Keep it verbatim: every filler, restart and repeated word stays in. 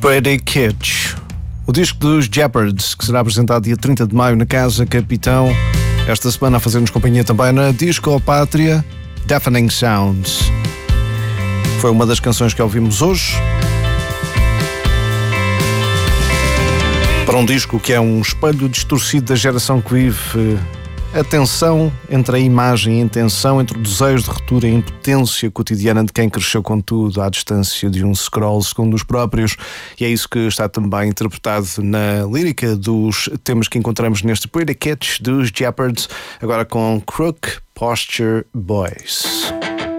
Pretty Kids, o disco dos Jeopards, que será apresentado dia trinta de maio na Casa Capitão. Esta semana a fazer-nos companhia também na Disco Pátria, Deafening Sounds. Foi uma das canções que ouvimos hoje, para um disco que é um espelho distorcido da geração que vive a tensão entre a imagem e a intenção, entre o desejo de ruptura e a impotência cotidiana de quem cresceu com tudo à distância de um scroll, segundo os próprios, e é isso que está também interpretado na lírica dos temas que encontramos neste Pretty Kids dos Jeopards, agora com Crook Posture Boys.